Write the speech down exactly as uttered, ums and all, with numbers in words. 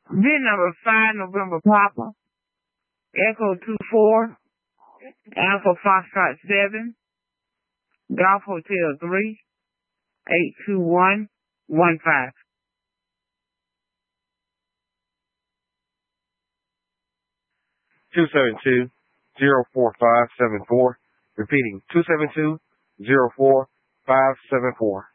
VIN number five, November Papa, Echo two four, Alpha Foxtrot seven, Golf Hotel three, eight two one one five. Two seven two zero four five seven four. Repeating, two seven two zero four five seven four.